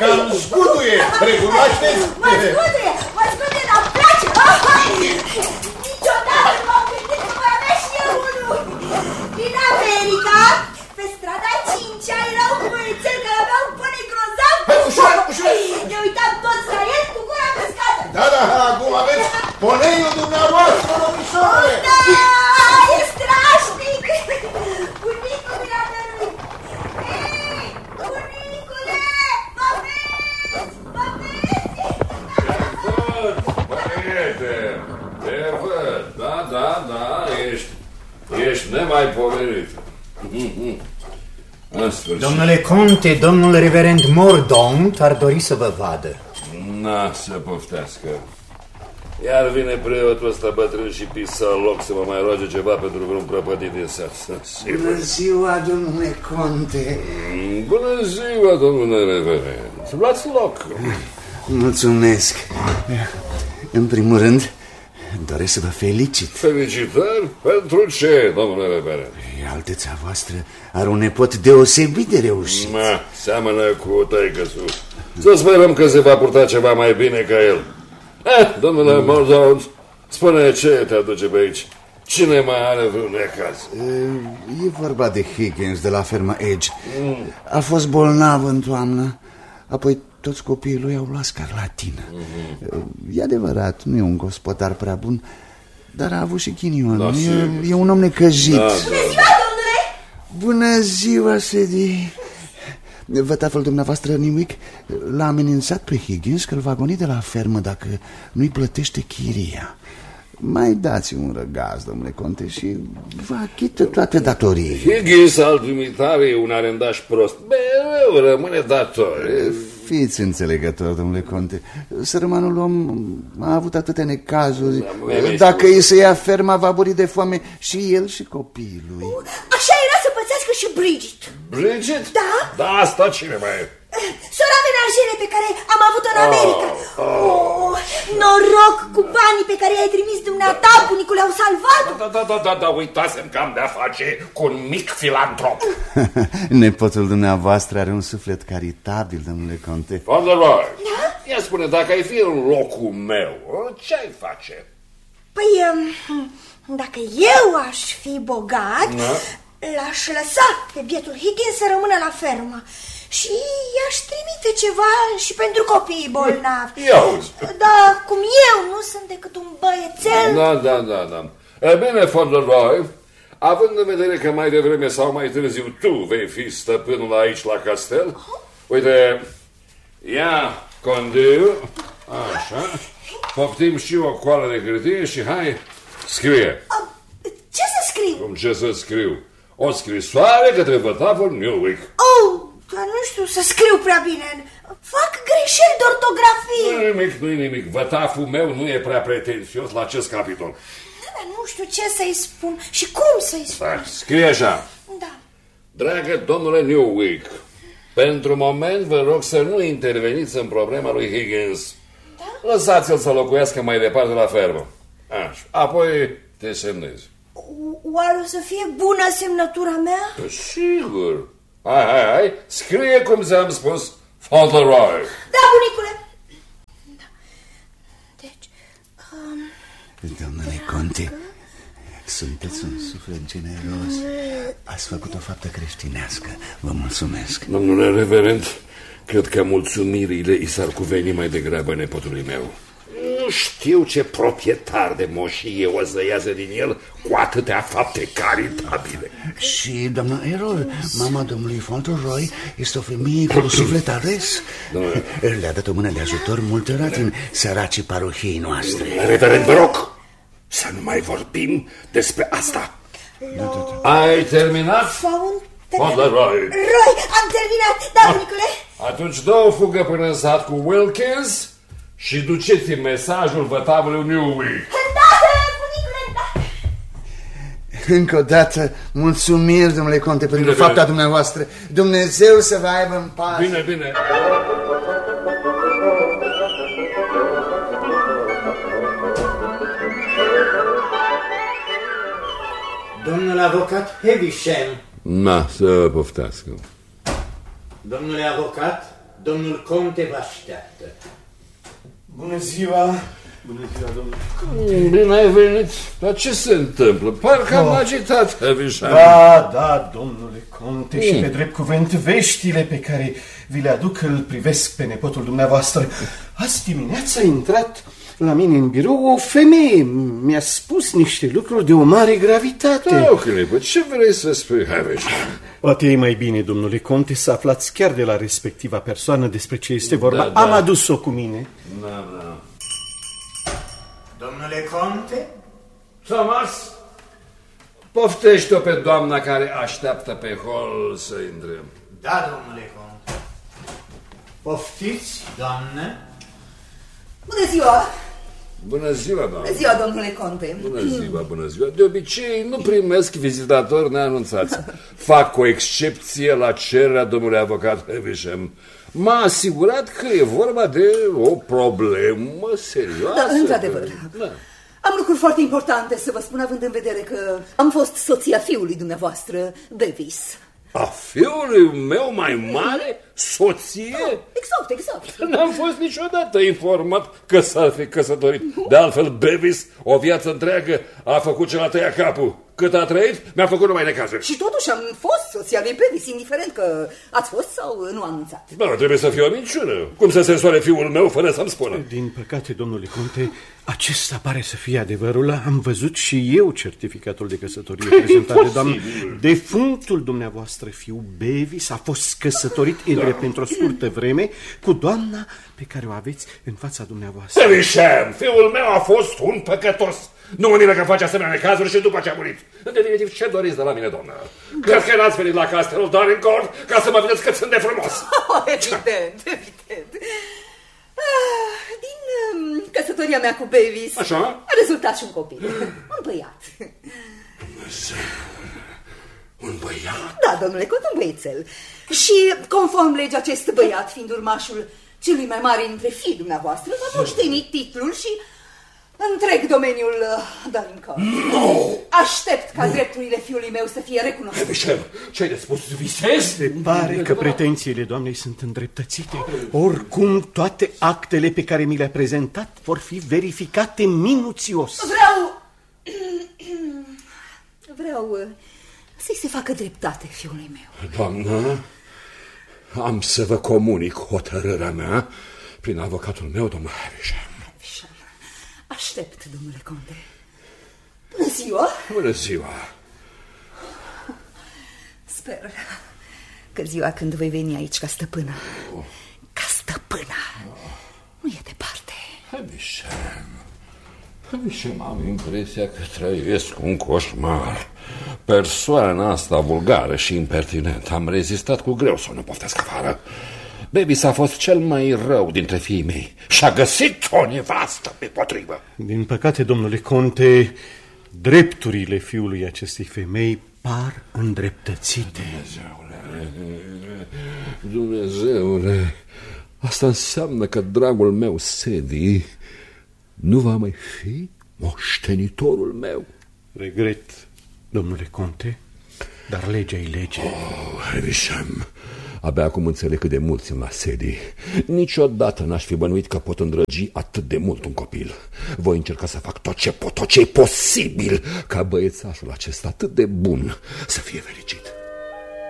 cam zguduie, recunoașteți? Mă zguduie, dar place. Niciodată nu m-am gândit că voi avea și eu unul. Din America, pe strada 5-a, era un băiețel care avea un pone grozav. Hai, ușor, ușor. Ne uitam toți la el cu gura căscată. Da, acum aveți poneiul dumneavoastră, domnișoare. Da, e strașnic. Bunicul Milanerului. Ei, bunicule, mă vezi? Te văd, da, ești nemaipomenit. Domnule conte, domnul reverend Mordaunt ar dori să vă vadă. Na, să poftească. Iar vine preotul ăsta bătrân și pisaloc să mă mai roage ceva pentru vreun prăpădit din sat. Bună ziua, domnule conte. Bună ziua, domnule reverend. Luați loc. Mulțumesc. În primul rând, doresc să vă felicit. Felicitări? Pentru ce, domnule reverend? Alteța voastră are un nepot deosebit de reușit. Seamănă cu tăică-su. Să sperăm că se va purta ceva mai bine ca el. Domnule Mordaunt, spune ce te aduce pe aici. Cine mai are vreun necaz? E vorba de Higgins de la ferma Edge. A fost bolnav în toamnă, apoi toți copiii lui au luat scarlatină. E adevărat, nu e un gospodar prea bun, dar a avut și ghinion. E un om necăjit. Bună ziua, domnule! Bună ziua, Sedi. Vătaful dumneavoastră, Nimic, l-a amenințat pe Higgins că îl va goni de la fermă dacă nu-i plătește chiria. Mai dați un răgaz, domnule conte, și vă achită toate datoriile. Higgins al dumitare e un arendaș prost. Mereu rămâne dator. Fiți înțelegător, domnule conte. Sărmanul om a avut atâtea necazuri. Dacă îi se ia ferma, va muri de foame și el și copiii lui. Așa era să pățească și Bridget. Bridget? Da? Da, asta cine mai e? Sora menajere pe care am avut-o în America. Noroc cu banii pe care i-ai trimis dumneata, bunicul, au salvat. Da, uitasem că am de-a face cu un mic filantrop. Nepotul dumneavoastră are un suflet caritabil, domnule conte. Fauntleroy, ia spune, dacă ai fi în locul meu, ce-ai face? Păi, dacă eu aș fi bogat, l-aș lăsa pe bietul Higgins să rămână la fermă și i-aș trimite ceva și pentru copiii bolnavi. Dar cum eu nu sunt decât un băiețel... Da. E bine, Fauntleroy, având în vedere că mai devreme sau mai târziu tu vei fi stăpânul aici la castel, uite, ia condiu, așa, poftim și o coală de hârtie și hai, scrie. Ce să scriu? Cum ce să scriu? O scrisoare către vătaful Newwick. Dar nu știu să scriu prea bine. Fac greșeli de ortografie. Nu-i nimic. Vătaful meu nu e prea pretențios la acest capitol. Dar nu știu ce să-i spun și cum să-i spun. Scrie așa. Da. Dragă domnule Newwick, pentru moment vă rog să nu interveniți în problema lui Higgins. Da? Lăsați-l să locuiască mai departe la fermă. Așa. Apoi te semnezi. Oare o să fie bună semnătura mea? Sigur. Hai, scrie cum ți-am spus, Fauntleroy. Da, bunicule. Da. Deci, domnule conte, sunteți un suflet generos. Ați făcut o faptă creștinească. Vă mulțumesc. Domnule reverend, cred că mulțumirile i s-ar cuveni mai degrabă nepotului meu. Nu știu ce proprietar de moșie o să iasă din el cu atâtea fapte caritabile. Și doamna Errol, mama domnului Fauntleroy, este o femeie cu suflet ales. Le-a dat o mână de ajutor multora din săracii parohiei noastre. Reverend, vă rog să nu mai vorbim despre asta. Ai terminat? Fauntleroy. Am terminat, da, bunicule. Atunci dă o fugă până în sat cu Wilkins și duceți mesajul vătavului Newwick. Da, bunicule, da. Încă o dată, mulțumiri, domnule conte, pentru fapta dumneavoastră. Dumnezeu să vă aibă în pace. Bine. Domnul avocat Heavisham. Să poftească. Domnule avocat, Domnul conte vă așteaptă. Bună ziua! Bună ziua, domnule. Bine ai venit. Dar ce se întâmplă? Parcă am agitat, Havisham. Da, domnule conte, și pe drept cuvânt veștile pe care vi le aduc îl privesc pe nepotul dumneavoastră. Azi dimineața a intrat la mine în birou o femeie. Mi-a spus niște lucruri de o mare gravitate. Da, o clipă, ce vrei să spui, Havisham? Poate e mai bine, domnule conte, să aflați chiar de la respectiva persoană despre ce este vorba. Da. Am adus-o cu mine. Da. Domnule conte? Thomas, poftește-o pe doamna care așteaptă pe hol să intre. Da, domnule conte. Poftiți, doamnă? Bună ziua! Bună ziua, doamnă. Bună ziua, domnule conte. Bună ziua. De obicei nu primesc vizitatori neanunțați. Fac o excepție la cererea domnului avocat Havisham. M-a asigurat că e vorba de o problemă serioasă. Da, într-adevăr. Da. Am lucruri foarte importante să vă spun, având în vedere că am fost soția fiului dumneavoastră, Bevis. A fiului meu mai mare? Soție? Exact. N-am fost niciodată informat că s-ar fi căsătorit. De altfel, Bevis, o viață întreagă, a făcut ce l-a tăiat capul. Cât a trăit, mi-a făcut numai necazuri. Și totuși am fost soția lui Bevis, indiferent că ați fost sau nu anunțat. Da, trebuie să fie o minciună. Cum să se însoare fiul meu fără să-mi spună? Din păcate, domnule conte, acesta pare să fie adevărul. Am văzut și eu certificatul de căsătorie prezentat de doamnă. Defunctul dumneavoastră fiu Bevis a fost căsătorit într-o scurtă vreme cu doamna pe care o aveți în fața dumneavoastră. Havisham, fiul meu a fost un păcătos. Nu mă miră că face asemenea necazuri și după ce a murit. În definitiv, ce doriți de la mine, doamnă? Cred că n-ați venit la castelul Dorincourt ca să mă vedeți cât sunt de frumos. Evident. Din căsătoria mea cu Bevis Așa? a rezultat și un copil, un băiat. Un băiat? Da, domnule conte, un băiețel. Și conform legii, acest băiat, fiind urmașul celui mai mare dintre fiii dumneavoastră, va moșteni titlul și întreg domeniul Dorincourt. Aștept ca drepturile fiului meu să fie recunoscute. Havisham, ce-ai de spus? Visezi? Se pare că pretențiile doamnei sunt îndreptățite. Oricum, toate actele pe care mi le-a prezentat vor fi verificate minuțios. Vreau să-i se facă dreptate fiului meu. Doamnă, am să vă comunic hotărârea mea prin avocatul meu, domnul Havisham. Aștept, domnule conte. Bună ziua! Bună ziua! Sper că ziua când voi veni aici ca stăpână, nu e departe. Havisham, am impresia că trăiesc un coșmar. Persoana asta vulgară și impertinentă. Am rezistat cu greu să o nu poftesc afară. Bevis a fost cel mai rău dintre fiii mei și a găsit o nevastă pe potrivă. Din păcate, domnule conte, drepturile fiului acestei femei par îndreptățite. Dumnezeule, asta înseamnă că dragul meu Sedi nu va mai fi moștenitorul meu. Regret, domnule conte, dar legea e lege. Havisham, abia acum înțeleg cât de mult țin la Sedi. Niciodată n-aș fi bănuit că pot îndrăgi atât de mult un copil. Voi încerca să fac tot ce pot, tot ce e posibil ca băiețașul acesta atât de bun să fie fericit.